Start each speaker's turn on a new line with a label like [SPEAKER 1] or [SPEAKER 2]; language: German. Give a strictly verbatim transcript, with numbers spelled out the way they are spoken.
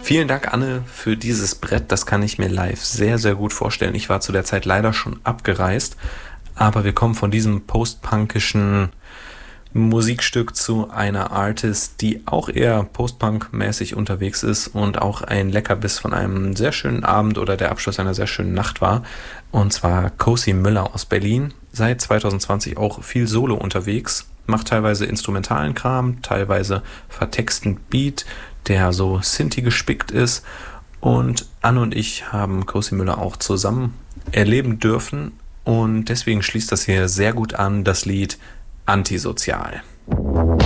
[SPEAKER 1] Vielen Dank, Anne, für dieses Brett. Das kann ich mir live sehr, sehr gut vorstellen. Ich war zu der Zeit leider schon abgereist, aber wir kommen von diesem postpunkischen Musikstück zu einer Artist, die auch eher Postpunk-mäßig unterwegs ist und auch ein Leckerbiss von einem sehr schönen Abend oder der Abschluss einer sehr schönen Nacht war. Und zwar Cosi Müller aus Berlin. Seit zwanzig zwanzig auch viel Solo unterwegs. Macht teilweise instrumentalen Kram, teilweise vertexten Beat, der so Synthi gespickt ist. Und Anne und ich haben Cosi Müller auch zusammen erleben dürfen. Und deswegen schließt das hier sehr gut an, das Lied Antisozial.